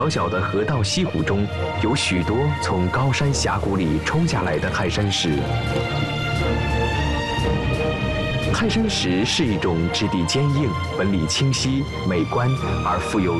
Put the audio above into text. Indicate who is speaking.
Speaker 1: 小小的河道西湖中，有许多从高山峡谷里冲下来的泰山石。泰山石是一种质地坚硬、纹理清晰、美观而富有